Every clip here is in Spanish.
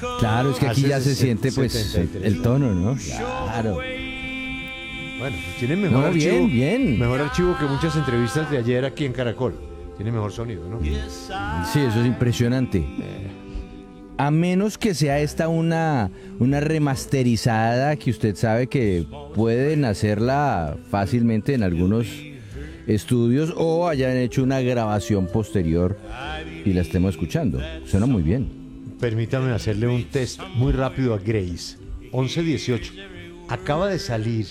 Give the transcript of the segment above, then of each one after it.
Claro, es que aquí Hace ya se siente pues 73. el tono, ¿no? Claro. Bueno, tiene mejor No, archivo. bien. Mejor archivo que muchas entrevistas de ayer aquí en Caracol. Tiene mejor sonido, ¿no? Sí, eso es impresionante. A menos que sea esta una remasterizada que usted sabe que pueden hacerla fácilmente en algunos estudios o hayan hecho una grabación posterior y la estemos escuchando. Suena muy bien. Permítame hacerle un test muy rápido a Grace. 11:18. Acaba de salir.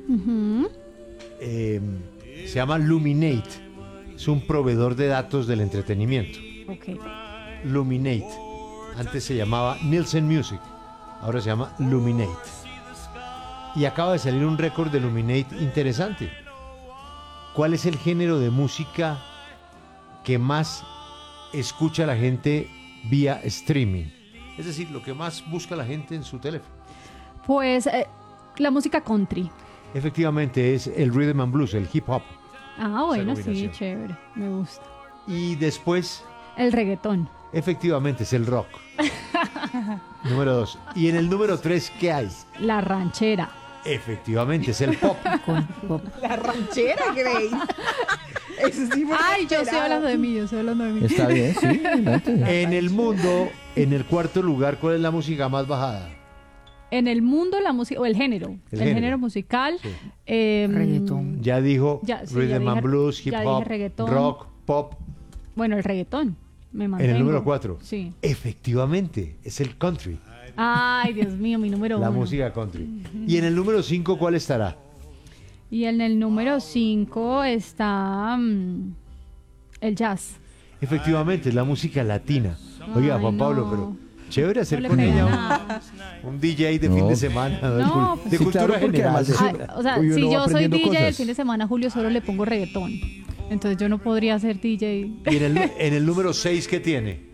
Se llama Luminate. Es un proveedor de datos del entretenimiento. Ok. Luminate. Antes se llamaba Nielsen Music. Ahora se llama Luminate. Y acaba de salir un récord de Luminate interesante. ¿Cuál es el género de música que más escucha la gente vía streaming? Es decir, lo que más busca la gente en su teléfono. Pues la música country. Efectivamente es el rhythm and blues, el hip hop. Ah, bueno, sí, combinación. chévere. Me gusta. Y después, El reggaetón. efectivamente, es el rock. Número 2. Y en el número 3, ¿qué hay? La ranchera. Efectivamente, es el pop. La ranchera, Grace. Eso sí fue Ay, yo estoy inesperado. hablando de mí, yo estoy hablando de mí. Está bien, sí. Adelante. En el mundo, en el cuarto lugar, ¿cuál es la música más bajada? En el mundo la música, o el género. El El género género. musical. Sí. Reggaetón. Ya dijo Ya, sí, rhythm ya and dije- blues, hip ya dije hop, reggaetón. rock, pop. Bueno, el reggaetón. Me En mantengo. el número 4. Sí. Efectivamente, es el country, Ay, Dios mío, mi número la 1. música country. Y en el número 5, ¿cuál estará? Y en el número 5 está el jazz. Efectivamente, es la música latina. Oiga, Ay, Juan Pablo, no. pero chévere hacer No le con pega ella nada. un DJ de No. fin de semana, No, de pues sí, cultura claro, porque general. además Ay, o sea, Uy, uno si va yo soy aprendiendo DJ el cosas. fin de semana, Julio, solo le pongo reggaetón. Entonces yo no podría ser DJ. Y en el número 6, ¿qué tiene?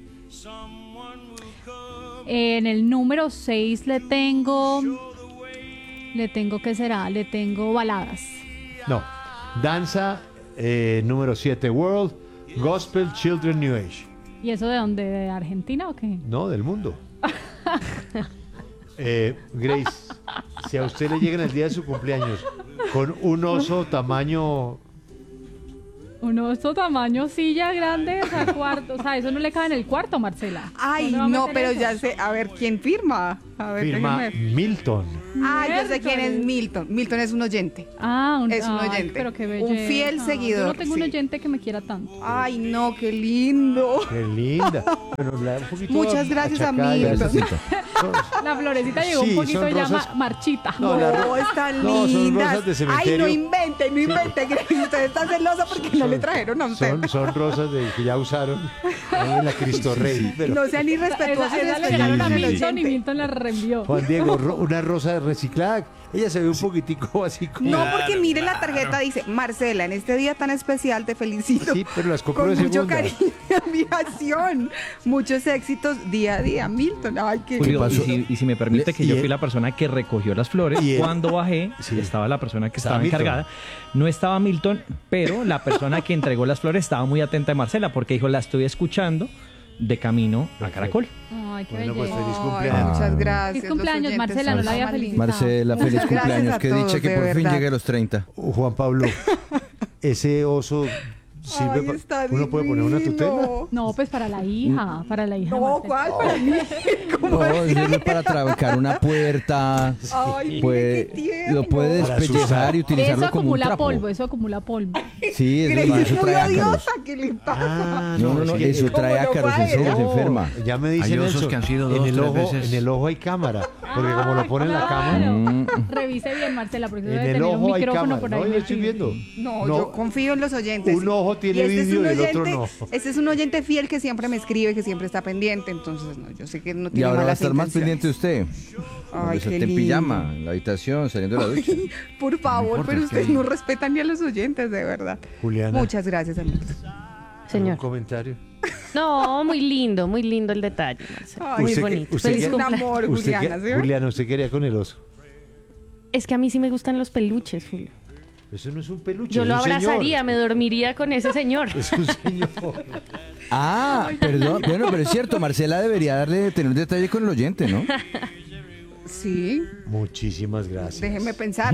En el número 6 le tengo, ¿qué será? Le tengo baladas. No, danza, número 7, World, Gospel, Children, New Age. ¿Y eso de dónde? ¿De Argentina o qué? No, del mundo. Grace, si a usted le llega en el día de su cumpleaños con un oso tamaño... Un oso tamaño silla grande, o sea, cuarto. O sea, eso no le cabe en el cuarto, Marcela. Ay, ¿Dónde va a no, meter pero eso? ya sé. A ver, ¿quién firma? A ver, Firma déjeme ver. Milton. Ay, yo sé quién es Miércoles. Milton. Milton es un oyente. Ah, Es un ay, oyente. pero qué Un belleza. fiel seguidor, Yo no tengo un sí. oyente que me quiera tanto. Ay, no, qué lindo. Qué linda. Bueno, la un poquito Muchas gracias a achacada, Milton. gracias. La florecita llegó Sí, un poquito son ya rosas- marchita. No, la ro- Están No, son lindas. rosas de Ay, cementerio. no invente, Grace. Usted está celosa porque no le trajeron a usted. Son rosas que ya usaron ahí en la Cristo Rey. Pero, No sean irrespetuosos. Esa le y llegaron a respeten al Milton y oyente. Milton la reenvió. Juan Diego, una rosa reciclada. Ella se ve un poquitico así como... No, porque mire la tarjeta, dice, Marcela, en este día tan especial te felicito. Sí, pero las compró con de mucho segunda. cariño y admiración. Muchos éxitos día a día. Milton, ay, qué Julio, Julio, pasó? y si me permite que Y yo él- fui la persona que recogió las flores, y él- cuando bajé Sí. estaba la persona que Estaba estaba Milton. encargada. No estaba Milton, pero la persona que entregó las flores estaba muy atenta de Marcela porque dijo, la estoy escuchando de camino a Caracol. Ay, qué Bueno, pues, belleza. feliz Ay, cumpleaños. muchas gracias. Feliz los cumpleaños, oyentes Marcela, son no la había más lindos. felicitado. Marcela, feliz Muchas gracias cumpleaños. a Que todos, dicha que de por fin verdad. llegue a los 30. Juan Pablo, ese oso sirve Ay, está uno puede poner una tutela. divino. No, pues para la hija, para la hija. No, Marcela. ¿cuál? Para mí. ¿Cómo No, es? sirve para trabacar una puerta. Ay, mire Puede, qué tierno. lo puede Para despellejar asustar. y Eso utilizarlo como un acumula trapo. polvo, eso acumula polvo. Sí, Grace eso es muy trae ácaros. odiosa, ¿qué le pasa? Ah, No, no, es no, que- eso trae ¿Cómo no ácaros, en serio, se No, enferma. Ya me dicen Hay osos eso. que han sido en dos, el tres ojo, veces. en el ojo hay cámara, porque como lo ponen en la cámara, Claro. Revise bien, Marcela, porque en debe el tener un ojo hay micrófono cámara. por ahí. No, yo estoy metido. viendo. No, yo confío en los oyentes. Un ojo tiene Y este es vídeo un y el otro oyente- no. Este es un oyente fiel que siempre me escribe, que siempre está pendiente, entonces no, yo sé que no Y tiene ahora va a malas estar más intenciones. pendiente usted. Cuando Ay, esté qué en lindo. pijama, en la habitación, saliendo de la ducha. Por favor, importa, pero es que ustedes ahí- no respetan ni a los oyentes, de verdad. Juliana, Muchas gracias, amigos. ¿algún Señor. comentario? No, muy lindo el detalle, Marcela. Muy Usted que- bonito. usted Feliz que- Es un cumpleaños. amor, Usted Juliana, que- ¿sí? Juliana, usted quería con el oso. Es que a mí sí me gustan los peluches, Julio. Eso no es un peluche. Yo es lo un señor. abrazaría, me dormiría con ese señor. Es un señor. Ah, perdón. Bueno, pero es cierto, Marcela debería tener un detalle con el oyente, ¿no? Sí, Muchísimas gracias. déjeme pensar.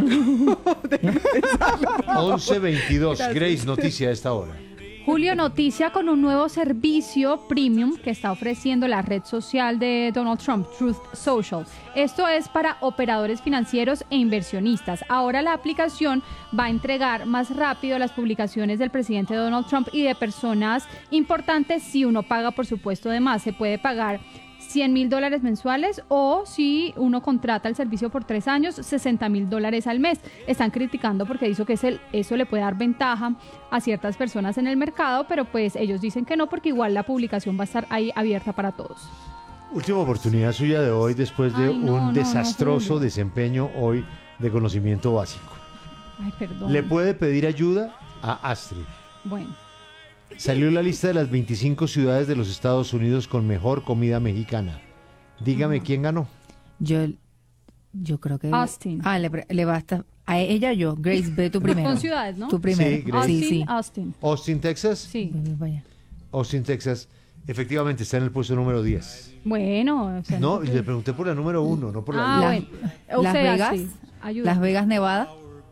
11:22. Grace, noticia a esta hora. Julio, noticia con un nuevo servicio premium que está ofreciendo la red social de Donald Trump, Truth Social. Esto es para operadores financieros e inversionistas. Ahora la aplicación va a entregar más rápido las publicaciones del presidente Donald Trump y de personas importantes si uno paga, por supuesto, de más. Se puede pagar $100,000 mensuales o si uno contrata el servicio por 3 años, $60,000 al mes. Están criticando porque dice que eso le puede dar ventaja a ciertas personas en el mercado, pero pues ellos dicen que no porque igual la publicación va a estar ahí abierta para todos. Última oportunidad suya de hoy después de Ay, no, un no, desastroso Julio. desempeño hoy de conocimiento básico. Ay, perdón. Le puede pedir ayuda a Astrid. Bueno, Salió la lista de las 25 ciudades de los Estados Unidos con mejor comida mexicana. Dígame quién ganó. Yo creo que... Austin. Le basta. A ella yo. Grace, ve tú primero. Son ciudades, ¿no? Tú primero. Sí, Grace. Sí, sí. Austin. Austin, Texas. Sí. Vaya. Austin, Texas. Efectivamente está en el puesto número 10. Bueno, o sea, No, y le pregunté por la número 1, no por la 10. bueno. O Las sea, Vegas. sí. Ayuda. Las Vegas, Nevada.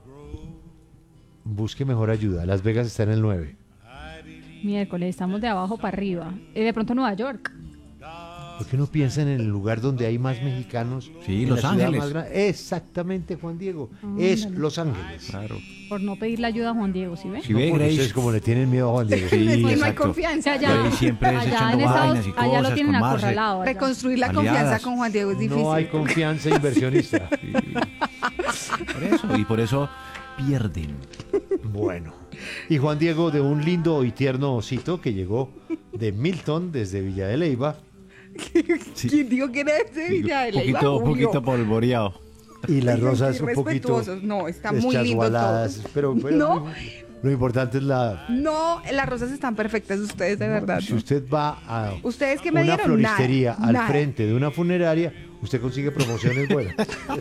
Busque mejor ayuda. Las Vegas está en el 9. Miércoles, estamos de abajo para arriba. De pronto Nueva York. ¿Por qué no piensa en el lugar donde hay más mexicanos? Sí, en Los la ciudad Ángeles. más grande? Exactamente, Juan Diego. Es Los Ángeles. Claro. Por no pedirle ayuda a Juan Diego, ¿sí ve? Si ve, Porque Grace. ustedes como le tienen miedo a Juan Diego. Es que no hay exacto. confianza. O sea, Grace siempre es echando en Estados vainas y allá lo cosas tienen con Marce. acorralado. allá. Reconstruir la Aliadas. confianza con Juan Diego es difícil. No hay confianza inversionista. Y por eso pierden. Bueno. Y Juan Diego, de un lindo y tierno osito que llegó de Milton, desde Villa de Leyva, ¿Quién dijo que era de Sevilla? De Leyva, Un Julio? poquito polvoreado. y las Ay, rosas qué un poquito respetuosos. No, está muy lindo deschasualadas, todo. pero No. lo importante es la... No, las rosas están perfectas ustedes, de verdad. Si usted va a ¿Ustedes qué me una dieron? floristería Nada, al nada. frente de una funeraria, usted consigue promociones buenas.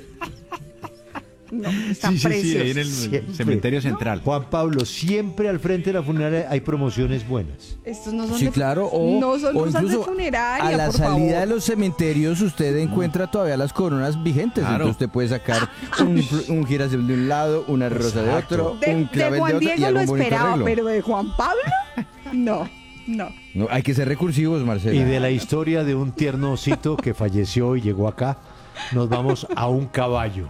No, están ahí preciosos. en el Siempre. cementerio central. Juan Pablo, siempre al frente de la funeraria hay promociones buenas. Estos no son Sí, de, claro, o, no son o rosas de incluso funeraria, a la por salida favor. de los cementerios usted encuentra todavía las coronas vigentes. Claro. Entonces usted puede sacar un girasol de un lado, una rosa de Exacto. otro, De, un de clavel de Juan otro y Diego lo algún bonito esperaba, arreglo. pero de Juan Pablo, no. No, hay que ser recursivos, Marcela. Y de la historia de un tierno osito que falleció y llegó acá, nos vamos a un caballo.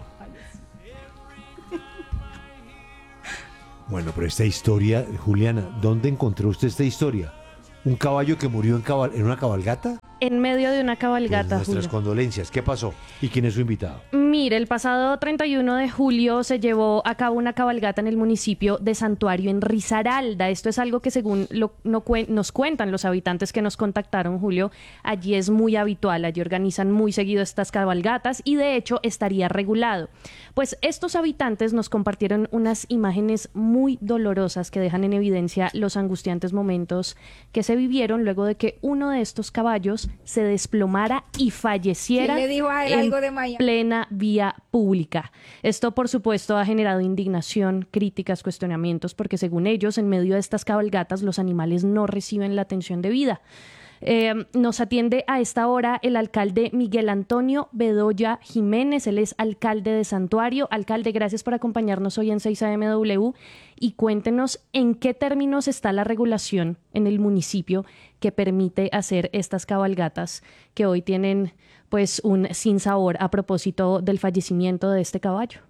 Bueno, pero esta historia, Juliana, ¿dónde encontró usted esta historia? ¿Un caballo que murió en una cabalgata? En medio de una Pues cabalgata, nuestras Julio. condolencias. ¿Qué pasó? ¿Y quién es su invitado? Mire, el pasado 31 de julio se llevó a cabo una cabalgata en el municipio de Santuario, en Risaralda. Esto es algo que según nos cuentan los habitantes que nos contactaron, Julio, allí es muy habitual. Allí organizan muy seguido estas cabalgatas y de hecho estaría regulado. Pues estos habitantes nos compartieron unas imágenes muy dolorosas que dejan en evidencia los angustiantes momentos que se vivieron luego de que uno de estos caballos se desplomara y falleciera ¿Quién le dijo a él en algo de Miami? plena vía pública. Esto, por supuesto, ha generado indignación, críticas, cuestionamientos, porque según ellos, en medio de estas cabalgatas, los animales no reciben la atención debida. Nos atiende a esta hora el alcalde Miguel Antonio Bedoya Jiménez. Él es alcalde de Santuario. Alcalde, gracias por acompañarnos hoy en 6 AMW y cuéntenos en qué términos está la regulación en el municipio que permite hacer estas cabalgatas que hoy tienen pues un sinsabor a propósito del fallecimiento de este caballo.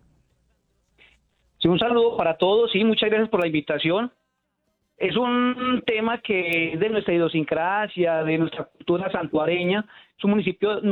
Sí, un saludo para todos, sí, muchas gracias por la invitación. Es un tema que es de nuestra idiosincrasia, de nuestra cultura santuareña. Es un municipio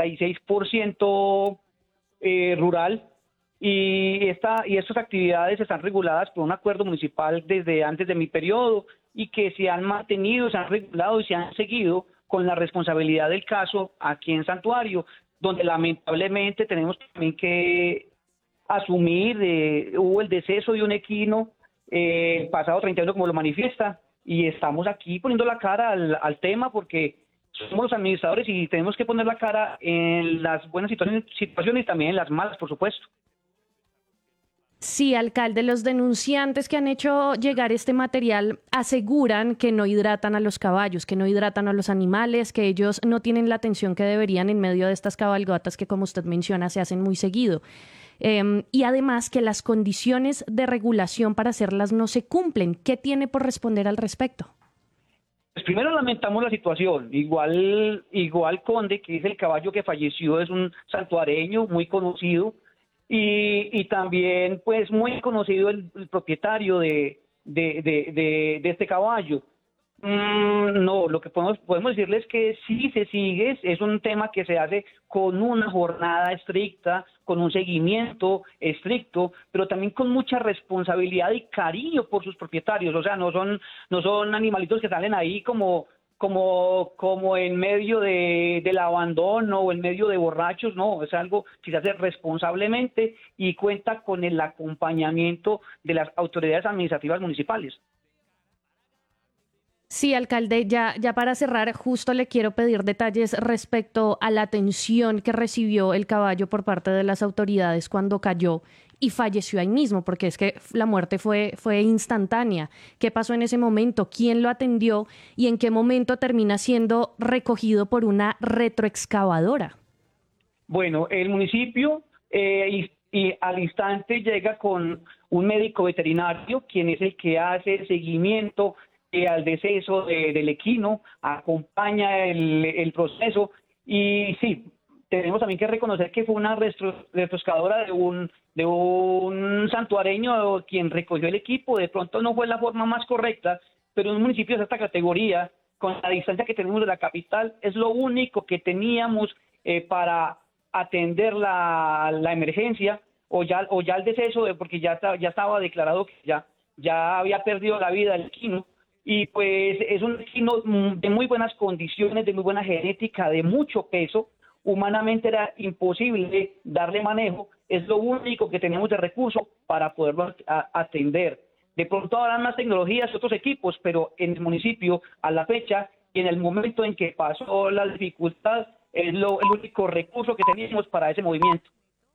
96% rural y estas actividades están reguladas por un acuerdo municipal desde antes de mi periodo y que se han mantenido, se han regulado y se han seguido con la responsabilidad del caso aquí en Santuario, donde lamentablemente tenemos también que asumir, hubo el deceso de un equino el pasado 31, como lo manifiesta, y estamos aquí poniendo la cara al tema porque somos los administradores y tenemos que poner la cara en las buenas situaciones y también en las malas, por supuesto. Sí, alcalde, los denunciantes que han hecho llegar este material aseguran que no hidratan a los caballos, que no hidratan a los animales, que ellos no tienen la atención que deberían en medio de estas cabalgatas que, como usted menciona, se hacen muy seguido. Y además que las condiciones de regulación para hacerlas no se cumplen. ¿Qué tiene por responder al respecto? Pues primero lamentamos la situación. Igual Conde, que es el caballo que falleció, es un santuareño muy conocido. Y también, pues, muy conocido el propietario de este caballo. No, lo que podemos decirles es que sí se sigue, es un tema que se hace con una jornada estricta, con un seguimiento estricto, pero también con mucha responsabilidad y cariño por sus propietarios. O sea, no son animalitos que salen ahí como en medio del abandono o en medio de borrachos. No, es algo que se hace responsablemente y cuenta con el acompañamiento de las autoridades administrativas municipales. Sí, alcalde, ya para cerrar, justo le quiero pedir detalles respecto a la atención que recibió el caballo por parte de las autoridades cuando cayó y falleció ahí mismo, porque es que la muerte fue instantánea. ¿Qué pasó en ese momento? ¿Quién lo atendió? ¿Y en qué momento termina siendo recogido por una retroexcavadora? Bueno, el municipio y al instante llega con un médico veterinario, quien es el que hace el seguimiento al deceso del equino, acompaña el proceso. Y sí, tenemos también que reconocer que fue una retroexcavadora de un santuareño quien recogió el equipo. De pronto no fue la forma más correcta, pero en un municipio de esta categoría, con la distancia que tenemos de la capital, es lo único que teníamos para atender la emergencia o ya el deceso, porque ya estaba declarado que ya había perdido la vida el equino. Y pues es un equino de muy buenas condiciones, de muy buena genética, de mucho peso. Humanamente era imposible darle manejo. Es lo único que teníamos de recurso para poderlo atender. De pronto habrán más tecnologías y otros equipos, pero en el municipio, a la fecha y en el momento en que pasó la dificultad, es el único recurso que teníamos para ese movimiento.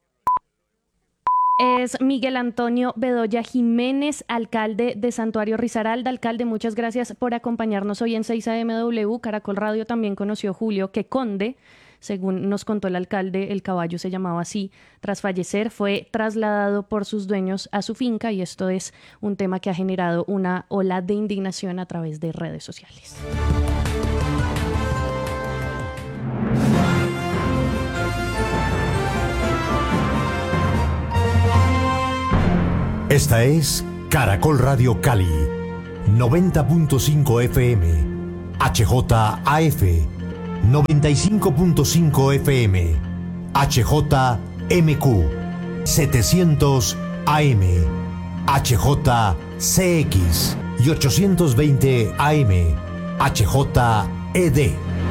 Es Miguel Antonio Bedoya Jiménez, alcalde de Santuario Risaralda. Alcalde, muchas gracias por acompañarnos hoy en 6 AMW. Caracol Radio también conoció, Julio, que Conde, según nos contó el alcalde, el caballo se llamaba así, tras fallecer fue trasladado por sus dueños a su finca, y esto es un tema que ha generado una ola de indignación a través de redes sociales. Esta es Caracol Radio Cali, 90.5 FM, HJAF, 95.5 FM, HJMQ, 700 AM, HJCX y 820 AM, HJED.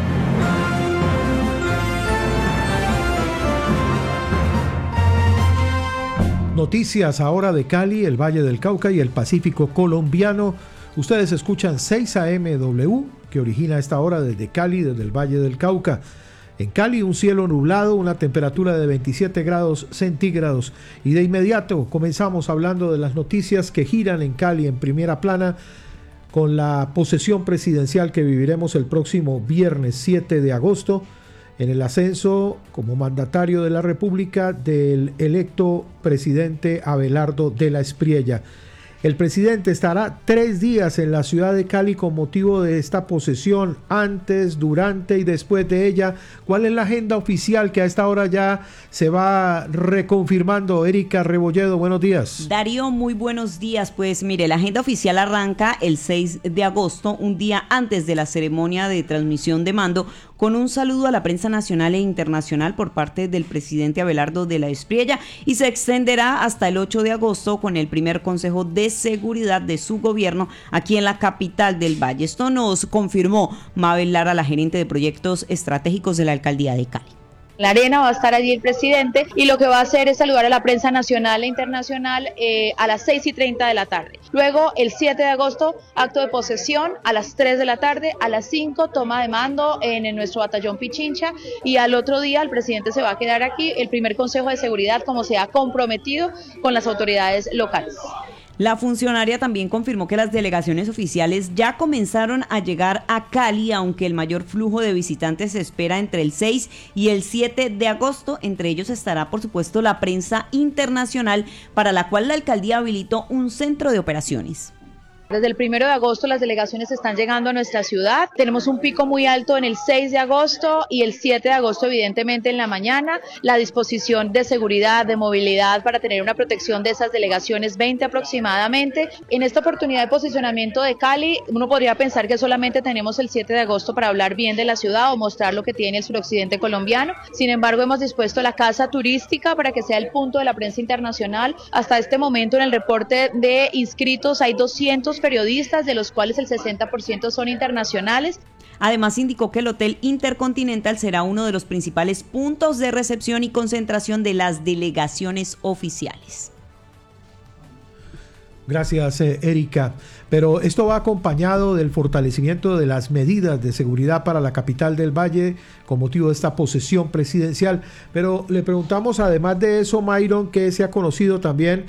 Noticias ahora de Cali, el Valle del Cauca y el Pacífico colombiano. Ustedes escuchan 6 AMW, que origina esta hora desde Cali, desde el Valle del Cauca. En Cali, un cielo nublado, una temperatura de 27 grados centígrados. Y de inmediato comenzamos hablando de las noticias que giran en Cali en primera plana, con la posesión presidencial que viviremos el próximo viernes 7 de agosto. En el ascenso como mandatario de la República del electo presidente Abelardo de la Espriella. El presidente estará 3 días en la ciudad de Cali con motivo de esta posesión, antes, durante y después de ella. ¿Cuál es la agenda oficial que a esta hora ya se va reconfirmando? Erika Rebolledo, buenos días. Darío, muy buenos días. Pues mire, la agenda oficial arranca el 6 de agosto, un día antes de la ceremonia de transmisión de mando, con un saludo a la prensa nacional e internacional por parte del presidente Abelardo de la Espriella, y se extenderá hasta el 8 de agosto con el primer consejo de seguridad de su gobierno aquí en la capital del Valle. Esto nos confirmó Mabel Lara, la gerente de proyectos estratégicos de la alcaldía de Cali. la arena va a estar allí el presidente y lo que va a hacer es saludar a la prensa nacional e internacional a las 6:30 de la tarde. Luego, el 7 de agosto, acto de posesión a las 3 de la tarde, a las 5 toma de mando en nuestro batallón Pichincha y al otro día el presidente se va a quedar aquí, el primer Consejo de Seguridad, como se ha comprometido con las autoridades locales. La funcionaria también confirmó que las delegaciones oficiales ya comenzaron a llegar a Cali, aunque el mayor flujo de visitantes se espera entre el 6 y el 7 de agosto. Entre ellos estará, por supuesto, la prensa internacional, para la cual la alcaldía habilitó un centro de operaciones. Desde el 1 de agosto las delegaciones están llegando a nuestra ciudad. Tenemos un pico muy alto en el 6 de agosto y el 7 de agosto evidentemente en la mañana. La disposición de seguridad, de movilidad para tener una protección de esas delegaciones, 20 aproximadamente. En esta oportunidad de posicionamiento de Cali, uno podría pensar que solamente tenemos el 7 de agosto para hablar bien de la ciudad o mostrar lo que tiene el suroccidente colombiano. Sin embargo, hemos dispuesto la casa turística para que sea el punto de la prensa internacional. Hasta este momento en el reporte de inscritos hay 200 periodistas, de los cuales el 60% son internacionales. Además, indicó que el Hotel Intercontinental será uno de los principales puntos de recepción y concentración de las delegaciones oficiales. Gracias, Erika. Pero esto va acompañado del fortalecimiento de las medidas de seguridad para la capital del Valle con motivo de esta posesión presidencial. Pero le preguntamos, además de eso, Myron, que se ha conocido también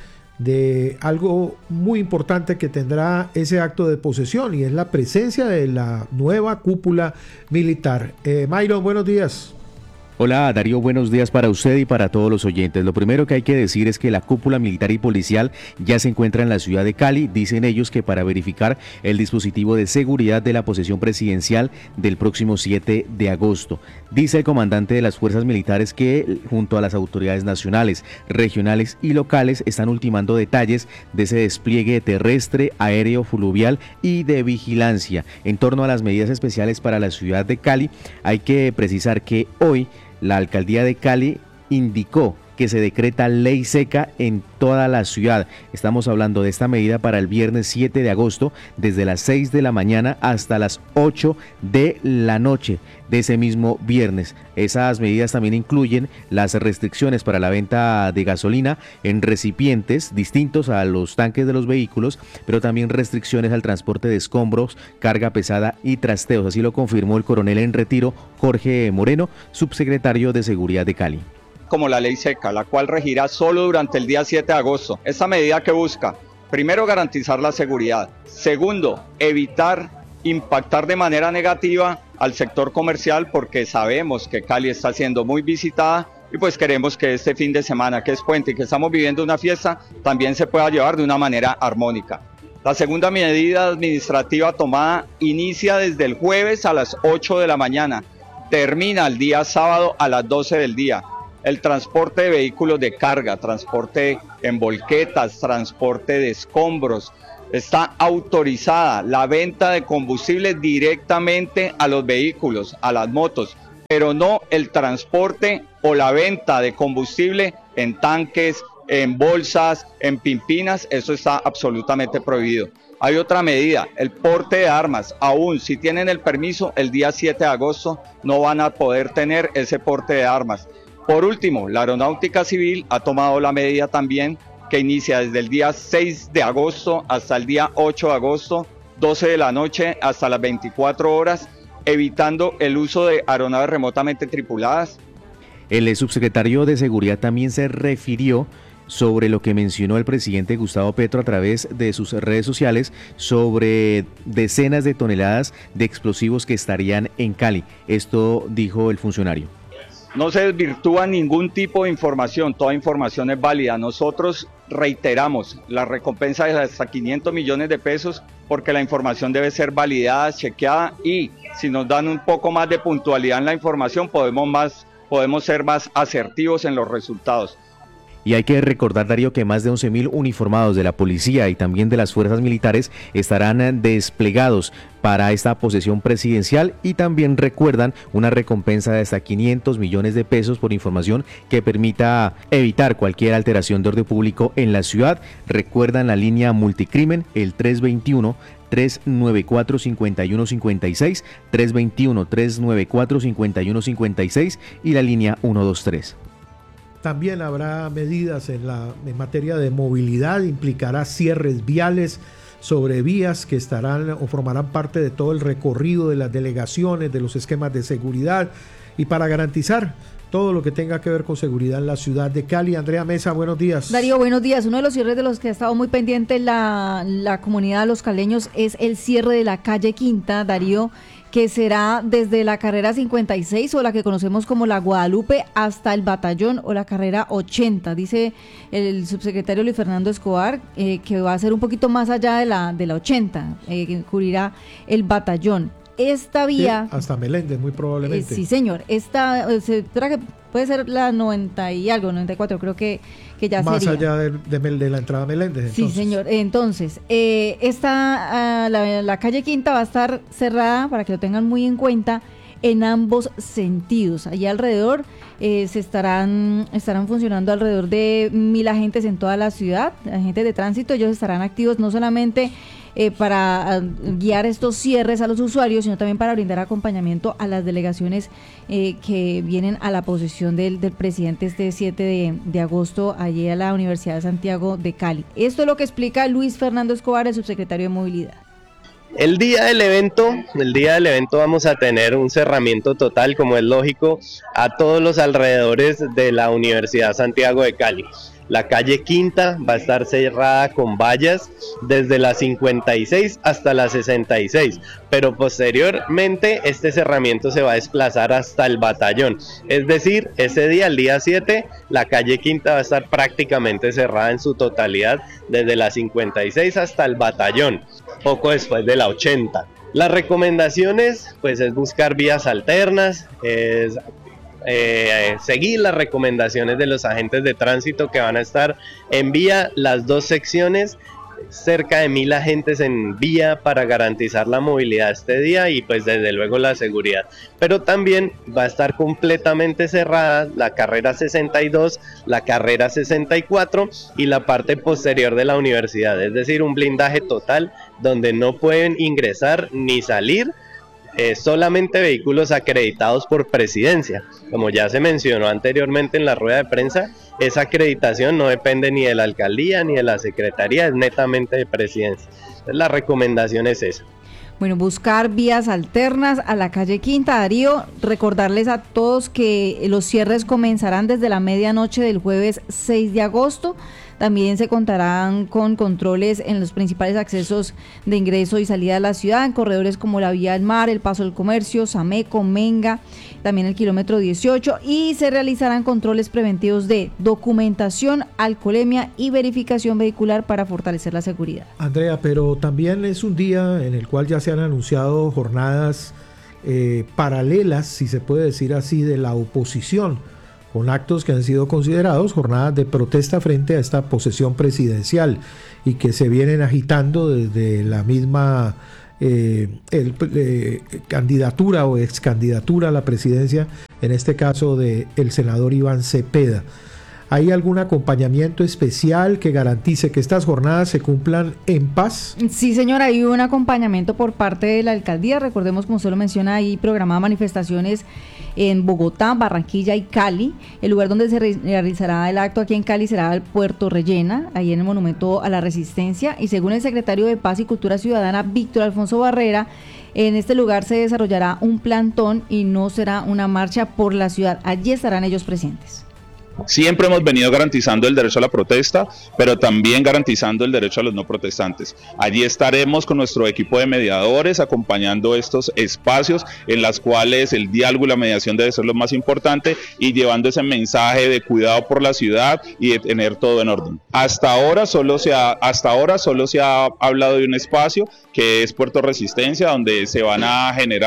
de algo muy importante que tendrá ese acto de posesión, y es la presencia de la nueva cúpula militar. Myron, buenos días. Hola Darío, buenos días para usted y para todos los oyentes. Lo primero que hay que decir es que la cúpula militar y policial ya se encuentra en la ciudad de Cali. Dicen ellos que para verificar el dispositivo de seguridad de la posesión presidencial del próximo 7 de agosto. Dice el comandante de las fuerzas militares que junto a las autoridades nacionales, regionales y locales están ultimando detalles de ese despliegue terrestre, aéreo, fluvial y de vigilancia. En torno a las medidas especiales para la ciudad de Cali, hay que precisar que hoy la alcaldía de Cali indicó que se decreta ley seca en toda la ciudad. Estamos hablando de esta medida para el viernes 7 de agosto, desde las 6 de la mañana hasta las 8 de la noche de ese mismo viernes. Esas medidas también incluyen las restricciones para la venta de gasolina en recipientes distintos a los tanques de los vehículos, pero también restricciones al transporte de escombros, carga pesada y trasteos. Así lo confirmó el coronel en retiro Jorge Moreno, subsecretario de Seguridad de Cali. Como la ley seca, la cual regirá solo durante el día 7 de agosto. Esta medida que busca, primero, garantizar la seguridad. Segundo, evitar impactar de manera negativa al sector comercial, porque sabemos que Cali está siendo muy visitada y pues queremos que este fin de semana, que es puente y que estamos viviendo una fiesta, también se pueda llevar de una manera armónica. La segunda medida administrativa tomada inicia desde el jueves a las 8 de la mañana, termina el día sábado a las 12 del día. El transporte de vehículos de carga, transporte en volquetas, transporte de escombros. Está autorizada la venta de combustible directamente a los vehículos, a las motos, pero no el transporte o la venta de combustible en tanques, en bolsas, en pimpinas. Eso está absolutamente prohibido. Hay otra medida, el porte de armas. Aún si tienen el permiso, el día 7 de agosto no van a poder tener ese porte de armas. Por último, la Aeronáutica Civil ha tomado la medida también que inicia desde el día 6 de agosto hasta el día 8 de agosto, 12 de la noche hasta las 24 horas, evitando el uso de aeronaves remotamente tripuladas. El subsecretario de Seguridad también se refirió sobre lo que mencionó el presidente Gustavo Petro a través de sus redes sociales sobre decenas de toneladas de explosivos que estarían en Cali. Esto dijo el funcionario. No se desvirtúa ningún tipo de información, toda información es válida. Nosotros reiteramos la recompensa de hasta 500 millones de pesos porque la información debe ser validada, chequeada, y si nos dan un poco más de puntualidad en la información podemos ser más asertivos en los resultados. Y hay que recordar, Darío, que más de 11.000 uniformados de la policía y también de las fuerzas militares estarán desplegados para esta posesión presidencial, y también recuerdan una recompensa de hasta 500 millones de pesos por información que permita evitar cualquier alteración de orden público en la ciudad. Recuerdan la línea multicrimen, el 321 321-394-5156, 321-394-5156 y la línea 123. También habrá medidas en materia de movilidad, implicará cierres viales sobre vías que estarán o formarán parte de todo el recorrido de las delegaciones, de los esquemas de seguridad, y para garantizar todo lo que tenga que ver con seguridad en la ciudad de Cali. Andrea Mesa, buenos días. Darío, buenos días. Uno de los cierres de los que ha estado muy pendiente la comunidad de los caleños es el cierre de la calle Quinta, Darío, que será desde la carrera 56 o la que conocemos como la Guadalupe hasta el Batallón o la carrera 80. Dice el subsecretario Luis Fernando Escobar que va a ser un poquito más allá de la 80, que cubrirá el Batallón. Esta vía... Sí, hasta Meléndez, muy probablemente. Sí, señor. Esta se espera que puede ser la 90 y algo, 94, creo que ya más sería. Más allá de la entrada a Meléndez, entonces. Sí, señor. Entonces, la calle Quinta va a estar cerrada, para que lo tengan muy en cuenta, en ambos sentidos. Allí alrededor estarán funcionando alrededor de 1.000 agentes en toda la ciudad, agentes de tránsito. Ellos estarán activos no solamente para guiar estos cierres a los usuarios, sino también para brindar acompañamiento a las delegaciones que vienen a la posesión del presidente este 7 de agosto allí a la Universidad de Santiago de Cali. Esto es lo que explica Luis Fernando Escobar, el subsecretario de Movilidad. El día del evento vamos a tener un cerramiento total, como es lógico, a todos los alrededores de la Universidad Santiago de Cali. La calle Quinta va a estar cerrada con vallas desde la 56 hasta la 66, pero posteriormente este cerramiento se va a desplazar hasta el Batallón. Es decir, ese día, el día 7, la calle Quinta va a estar prácticamente cerrada en su totalidad desde la 56 hasta el Batallón, poco después de la 80. Las recomendaciones, pues, es buscar vías alternas, es seguir las recomendaciones de los agentes de tránsito que van a estar en vía, las dos secciones, cerca de 1.000 agentes en vía para garantizar la movilidad este día y pues desde luego la seguridad. Pero también va a estar completamente cerrada la carrera 62, la carrera 64 y la parte posterior de la universidad, es decir, un blindaje total donde no pueden ingresar ni salir solamente vehículos acreditados por Presidencia. Como ya se mencionó anteriormente en la rueda de prensa, esa acreditación no depende ni de la alcaldía ni de la secretaría, es netamente de Presidencia. Entonces, la recomendación es esa. Bueno, buscar vías alternas a la calle Quinta. Darío, recordarles a todos que los cierres comenzarán desde la medianoche del jueves 6 de agosto. También se contarán con controles en los principales accesos de ingreso y salida de la ciudad, en corredores como la Vía del Mar, el Paso del Comercio, Sameco, Menga, también el kilómetro 18, y se realizarán controles preventivos de documentación, alcoholemia y verificación vehicular para fortalecer la seguridad. Andrea, pero también es un día en el cual ya se han anunciado jornadas paralelas, si se puede decir así, de la oposición, con actos que han sido considerados jornadas de protesta frente a esta posesión presidencial y que se vienen agitando desde la misma candidatura o excandidatura a la presidencia, en este caso del senador Iván Cepeda. ¿Hay algún acompañamiento especial que garantice que estas jornadas se cumplan en paz? Sí, señora, hay un acompañamiento por parte de la alcaldía. Recordemos, como usted lo menciona, hay programadas manifestaciones en Bogotá, Barranquilla y Cali. El lugar donde se realizará el acto aquí en Cali será el Puerto Rellena, ahí en el Monumento a la Resistencia. Y según el secretario de Paz y Cultura Ciudadana, Víctor Alfonso Barrera, en este lugar se desarrollará un plantón y no será una marcha por la ciudad. Allí estarán ellos presentes. Siempre hemos venido garantizando el derecho a la protesta, pero también garantizando el derecho a los no protestantes. Allí estaremos con nuestro equipo de mediadores acompañando estos espacios en los cuales el diálogo y la mediación debe ser lo más importante y llevando ese mensaje de cuidado por la ciudad y de tener todo en orden. Hasta ahora solo se ha hablado de un espacio que es Puerto Resistencia, donde se van a generar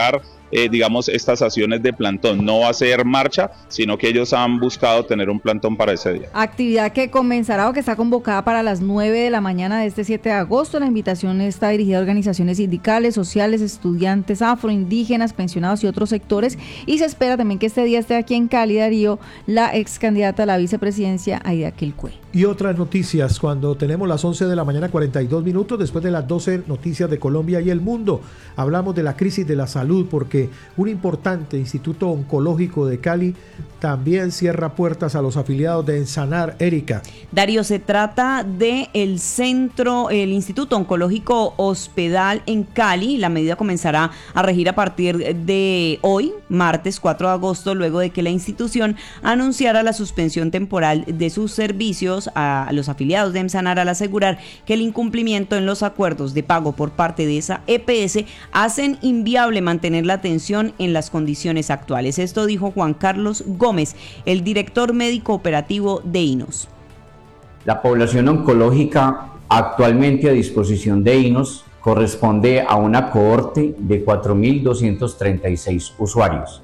digamos, estas acciones de plantón. No va a ser marcha, sino que ellos han buscado tener un plantón para ese día. Actividad que comenzará o que está convocada para las 9 de la mañana de este 7 de agosto. La invitación está dirigida a organizaciones sindicales, sociales, estudiantes, afroindígenas, pensionados y otros sectores. Y se espera también que este día esté aquí en Cali, Darío, la ex candidata a la vicepresidencia, Aida Quilcue. Y otras noticias, cuando tenemos las 11 de la mañana, 42 minutos, después de las 12 noticias de Colombia y el mundo. Hablamos de la crisis de la salud, porque un importante instituto oncológico de Cali también cierra puertas a los afiliados de Ensanar. Erika. Darío, se trata de el Instituto Oncológico Hospedal en Cali. La medida comenzará a regir a partir de hoy, martes 4 de agosto, luego de que la institución anunciara la suspensión temporal de sus servicios a los afiliados de Ensanar, al asegurar que el incumplimiento en los acuerdos de pago por parte de esa EPS hacen inviable mantener la atención en las condiciones actuales. Esto dijo Juan Carlos Gómez, el director médico operativo de INOS. La población oncológica actualmente a disposición de INOS corresponde a una cohorte de 4.236 usuarios,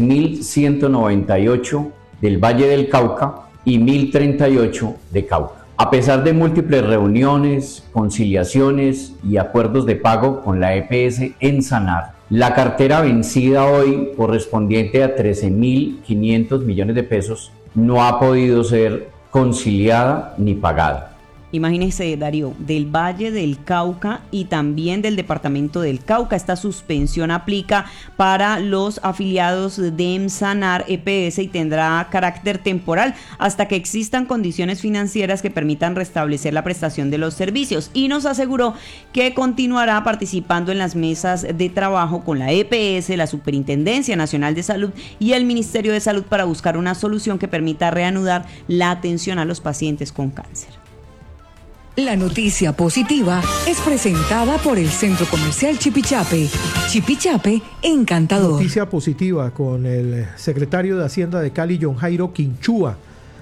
3.198 del Valle del Cauca y 1.038 de Cauca. A pesar de múltiples reuniones, conciliaciones y acuerdos de pago con la EPS Ensanar, la cartera vencida hoy, correspondiente a 13.500 millones de pesos, no ha podido ser conciliada ni pagada. Imagínese, Darío, del Valle del Cauca y también del departamento del Cauca. Esta suspensión aplica para los afiliados de Ensanar EPS y tendrá carácter temporal hasta que existan condiciones financieras que permitan restablecer la prestación de los servicios. Y nos aseguró que continuará participando en las mesas de trabajo con la EPS, la Superintendencia Nacional de Salud y el Ministerio de Salud para buscar una solución que permita reanudar la atención a los pacientes con cáncer. La noticia positiva es presentada por el Centro Comercial Chipichape. Chipichape, encantador. Noticia positiva con el secretario de Hacienda de Cali, John Jairo Quinchúa,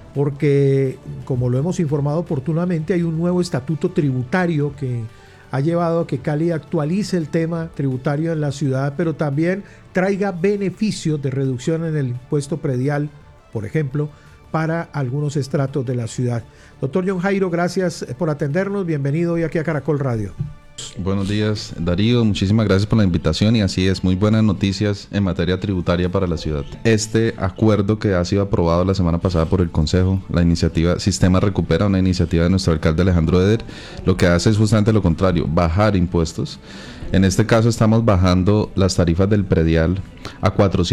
porque, como lo hemos informado oportunamente, hay un nuevo estatuto tributario que ha llevado a que Cali actualice el tema tributario en la ciudad, pero también traiga beneficios de reducción en el impuesto predial, por ejemplo, para algunos estratos de la ciudad. Doctor John Jairo, gracias por atendernos. Bienvenido hoy aquí a Caracol Radio. Buenos días, Darío. Muchísimas gracias por la invitación y así es, muy buenas noticias en materia tributaria para la ciudad. Este acuerdo que ha sido aprobado la semana pasada por el Consejo, la iniciativa Sistema Recupera, una iniciativa de nuestro alcalde Alejandro Eder, lo que hace es justamente lo contrario, bajar impuestos. En este caso estamos bajando las tarifas del predial a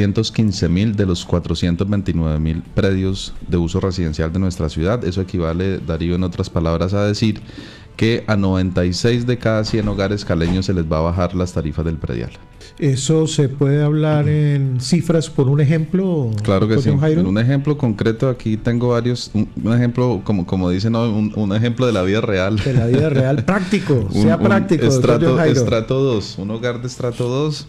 415.000 de los 429.000 predios de uso residencial de nuestra ciudad. Eso equivale, Darío, en otras palabras, a decir que a 96 de cada 100 hogares caleños se les va a bajar las tarifas del predial. ¿Eso se puede hablar en cifras por un ejemplo? Claro que sí. En un ejemplo concreto, aquí tengo varios, un ejemplo, como dicen, ¿no? un ejemplo de la vida real. De la vida real, práctico, sea práctico. Estrato 2, un hogar de estrato 2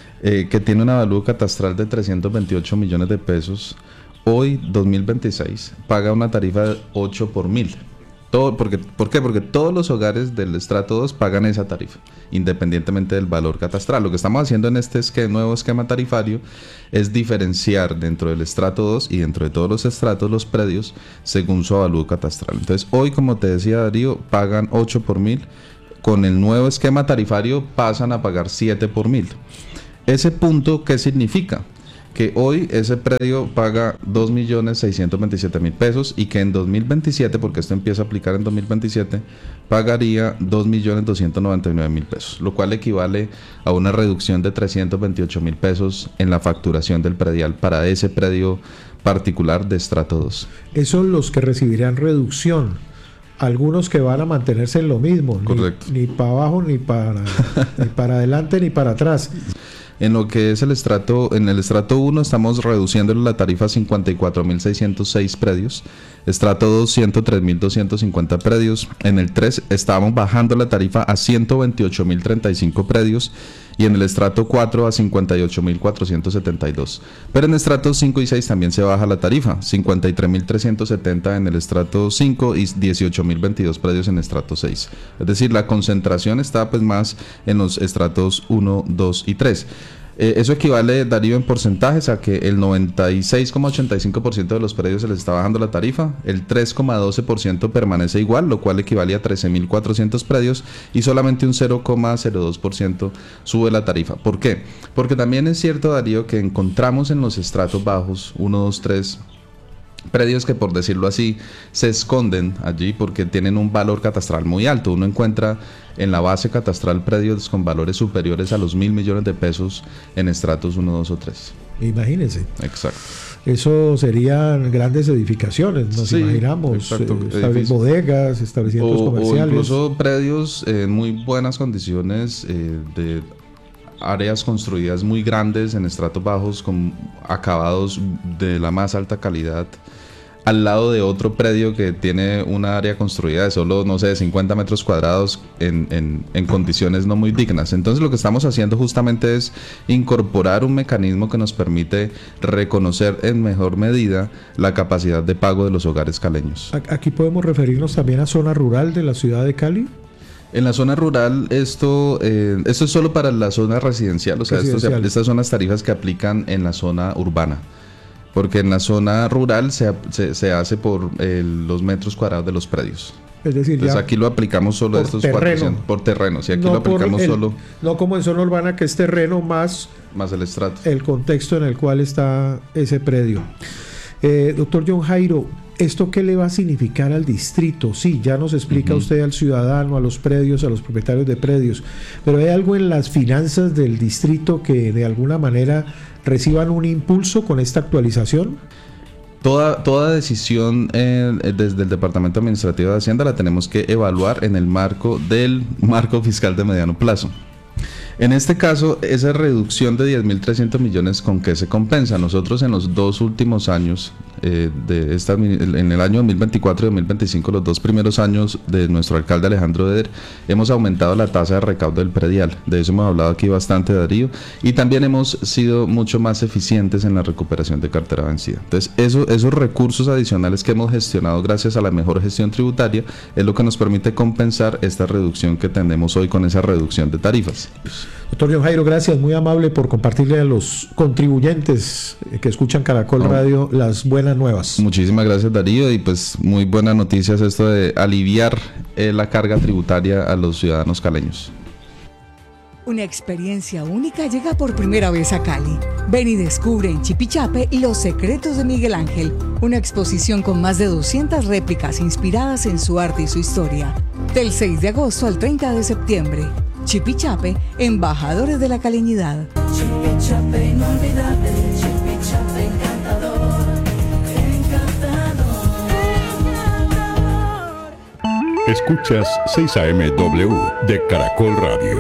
que tiene un avalúo catastral de 328 millones de pesos, hoy, 2026, paga una tarifa de 8 por 1000. ¿Por qué? Porque todos los hogares del estrato 2 pagan esa tarifa, independientemente del valor catastral. Lo que estamos haciendo en este nuevo esquema tarifario es diferenciar dentro del estrato 2 y dentro de todos los estratos los predios según su avalúo catastral. Entonces, hoy, como te decía, Darío, pagan 8 por 1000. Con el nuevo esquema tarifario pasan a pagar 7 por 1000. ¿Ese punto qué significa? Que hoy ese predio paga 2.627.000 pesos y que en 2027, porque esto empieza a aplicar en 2027, pagaría 2.299.000 pesos, lo cual equivale a una reducción de 328.000 pesos en la facturación del predial para ese predio particular de estrato 2. Esos son los que recibirán reducción. Algunos que van a mantenerse en lo mismo, ni para abajo, ni para adelante, ni para atrás. En lo que es en el estrato 1 estamos reduciendo la tarifa a 54.606 predios, estrato 2 103.250 predios, en el 3 estábamos bajando la tarifa a 128.035 predios y en el estrato 4 a 58.472. Pero en estratos 5 y 6 también se baja la tarifa, 53.370 en el estrato 5 y 18.022 predios en estrato 6. Es decir, la concentración está pues más en los estratos 1, 2 y 3. Eso equivale, Darío, en porcentajes a que el 96,85% de los predios se les está bajando la tarifa, el 3,12% permanece igual, lo cual equivale a 13.400 predios, y solamente un 0,02% sube la tarifa. ¿Por qué? Porque también es cierto, Darío, que encontramos en los estratos bajos, 1, 2, 3... predios que, por decirlo así, se esconden allí porque tienen un valor catastral muy alto. Uno encuentra en la base catastral predios con valores superiores a los 1.000 millones de pesos en estratos 1, 2 o 3. Imagínense. Exacto. Eso serían grandes edificaciones, nos imaginamos, bodegas, establecimientos comerciales. O incluso predios en muy buenas condiciones, de áreas construidas muy grandes en estratos bajos con acabados de la más alta calidad, al lado de otro predio que tiene una área construida de solo, no sé, 50 metros cuadrados en condiciones no muy dignas. Entonces lo que estamos haciendo justamente es incorporar un mecanismo que nos permite reconocer en mejor medida la capacidad de pago de los hogares caleños. Aquí podemos referirnos también a zona rural de la ciudad de Cali. En la zona rural esto es solo para la zona residencial, o sea, estas son las tarifas que aplican en la zona urbana, porque en la zona rural se hace por los metros cuadrados de los predios. Es decir, entonces aquí lo aplicamos solo a estos 400 por terrenos, y aquí no lo aplicamos solo. No como en zona urbana, que es terreno más el estrato. El contexto en el cual está ese predio. Doctor John Jairo, ¿esto qué le va a significar al distrito? Sí, ya nos explica usted al ciudadano, a los predios, a los propietarios de predios, pero ¿hay algo en las finanzas del distrito que de alguna manera reciban un impulso con esta actualización? Toda decisión desde el Departamento Administrativo de Hacienda la tenemos que evaluar en el marco del marco fiscal de mediano plazo. En este caso, esa reducción de 10.300 millones, ¿con qué se compensa? Nosotros en los 2 últimos años, en el año 2024 y 2025, los 2 primeros años de nuestro alcalde Alejandro Eder, hemos aumentado la tasa de recaudo del predial. De eso hemos hablado aquí bastante, Darío, y también hemos sido mucho más eficientes en la recuperación de cartera vencida. Entonces, esos recursos adicionales que hemos gestionado gracias a la mejor gestión tributaria es lo que nos permite compensar esta reducción que tenemos hoy con esa reducción de tarifas. Doctor John Jairo, gracias, muy amable por compartirle a los contribuyentes que escuchan Caracol Radio las buenas nuevas. Muchísimas gracias, Darío, y pues muy buenas noticias esto de aliviar la carga tributaria a los ciudadanos caleños. Una experiencia única llega por primera vez a Cali. Ven y descubre en Chipichape Los Secretos de Miguel Ángel, una exposición con más de 200 réplicas inspiradas en su arte y su historia. Del 6 de agosto al 30 de septiembre. Chipichape, embajadores de la caleñidad. Chipichape inolvidable, Chipichape encantador, encantador. Escuchas 6 AM/W de Caracol Radio.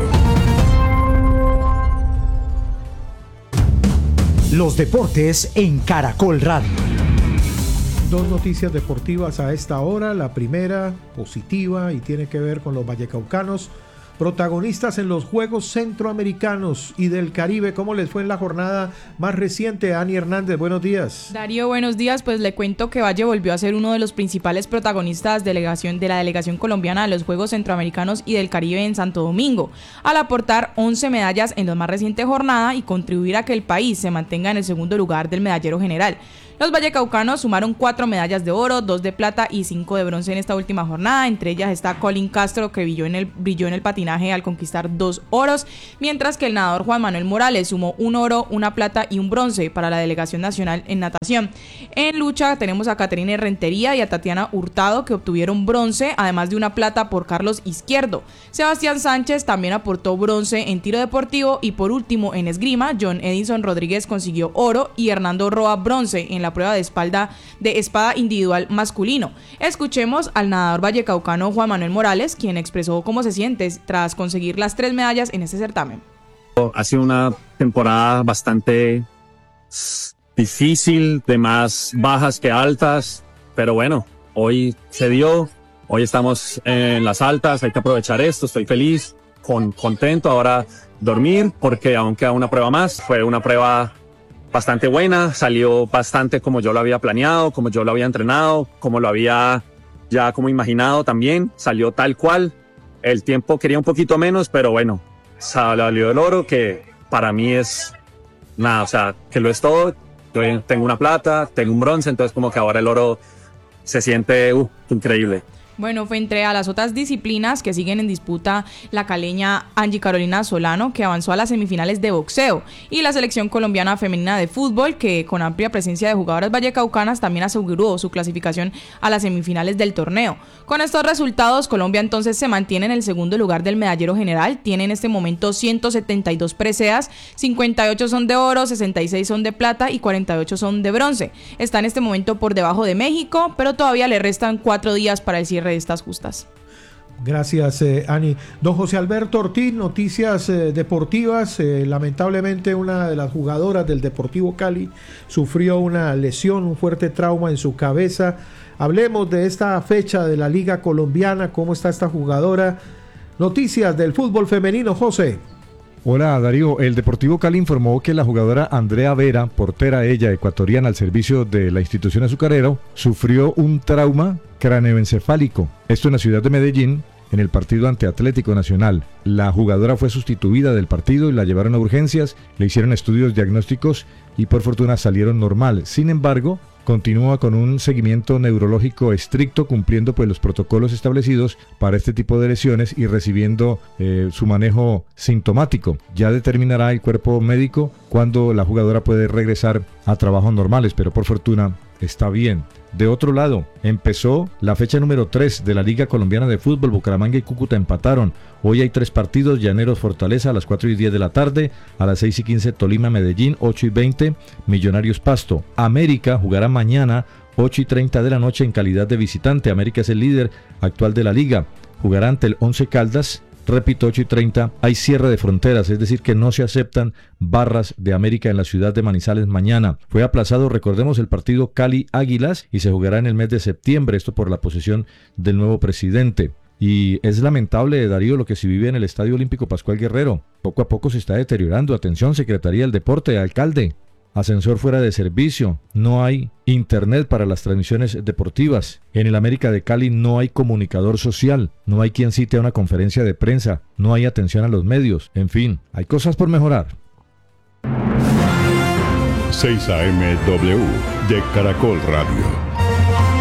Los deportes en Caracol Radio. 2 noticias deportivas a esta hora. La primera, positiva, y tiene que ver con los vallecaucanos, protagonistas en los Juegos Centroamericanos y del Caribe. ¿Cómo les fue en la jornada más reciente? Ani Hernández, buenos días. Darío, buenos días. Pues le cuento que Valle volvió a ser uno de los principales protagonistas de la delegación colombiana a los Juegos Centroamericanos y del Caribe en Santo Domingo, al aportar 11 medallas en la más reciente jornada y contribuir a que el país se mantenga en el segundo lugar del medallero general. Los vallecaucanos sumaron 4 medallas de oro, 2 de plata y 5 de bronce en esta última jornada. Entre ellas está Colin Castro, que brilló en el patinaje al conquistar 2 oros, mientras que el nadador Juan Manuel Morales sumó 1 oro, 1 plata y 1 bronce para la delegación nacional en natación. En lucha tenemos a Caterina Rentería y a Tatiana Hurtado, que obtuvieron bronce, además de 1 plata por Carlos Izquierdo. Sebastián Sánchez también aportó bronce en tiro deportivo, y por último en esgrima, John Edison Rodríguez consiguió oro y Hernando Roa bronce en la prueba de espada individual masculino. Escuchemos al nadador vallecaucano Juan Manuel Morales, quien expresó cómo se siente tras conseguir las 3 medallas en este certamen. Ha sido una temporada bastante difícil, de más bajas que altas, pero bueno, hoy se dio, hoy estamos en las altas, hay que aprovechar esto, estoy feliz, contento. Ahora dormir, porque aún queda una prueba más. Fue una prueba bastante buena, salió bastante como yo lo había planeado, como yo lo había entrenado, como lo había ya como imaginado también, salió tal cual. El tiempo quería un poquito menos, pero bueno, salió el oro, que para mí es nada, o sea, que lo es todo. Yo tengo una plata, tengo un bronce, entonces como que ahora el oro se siente increíble. Bueno, frente a las otras disciplinas que siguen en disputa, la caleña Angie Carolina Solano, que avanzó a las semifinales de boxeo, y la selección colombiana femenina de fútbol, que con amplia presencia de jugadoras vallecaucanas también aseguró su clasificación a las semifinales del torneo. Con estos resultados, Colombia entonces se mantiene en el segundo lugar del medallero general. Tiene en este momento 172 preseas, 58 son de oro, 66 son de plata y 48 son de bronce. Está en este momento por debajo de México, pero todavía le restan 4 días para el cierre de estas justas. Gracias, Ani. Don José Alberto Ortiz, noticias deportivas. Lamentablemente una de las jugadoras del Deportivo Cali sufrió una lesión, un fuerte trauma en su cabeza. Hablemos de esta fecha de la Liga Colombiana, cómo está esta jugadora. Noticias del fútbol femenino, José. Hola Darío, el Deportivo Cali informó que la jugadora Andrea Vera, portera ella ecuatoriana al servicio de la institución azucarera, sufrió un trauma cráneoencefálico, esto en la ciudad de Medellín, en el partido ante Atlético Nacional. La jugadora fue sustituida del partido y la llevaron a urgencias, le hicieron estudios diagnósticos y por fortuna salieron normal. Sin embargo, continúa con un seguimiento neurológico estricto, cumpliendo pues los protocolos establecidos para este tipo de lesiones y recibiendo su manejo sintomático. Ya determinará el cuerpo médico cuándo la jugadora puede regresar a trabajos normales, pero por fortuna está bien. De otro lado, empezó la fecha número 3 de la Liga Colombiana de Fútbol. Bucaramanga y Cúcuta empataron. Hoy hay 3 partidos: Llaneros Fortaleza a las 4:10 de la tarde, a las 6:15 Tolima Medellín, 8:20 Millonarios Pasto. América jugará mañana 8:30 de la noche en calidad de visitante. América es el líder actual de la liga. Jugará ante el Once Caldas. Repito, 8:30, hay cierre de fronteras, es decir que no se aceptan barras de América en la ciudad de Manizales mañana. Fue aplazado, recordemos, el partido Cali Águilas y se jugará en el mes de septiembre, esto por la posesión del nuevo presidente. Y es lamentable, Darío, lo que se vive en el Estadio Olímpico Pascual Guerrero. Poco a poco se está deteriorando. Atención, Secretaría del Deporte, alcalde. Ascensor fuera de servicio, no hay internet para las transmisiones deportivas. En el América de Cali no hay comunicador social, no hay quien cite a una conferencia de prensa, no hay atención a los medios. En fin, hay cosas por mejorar. 6 AM W de Caracol Radio.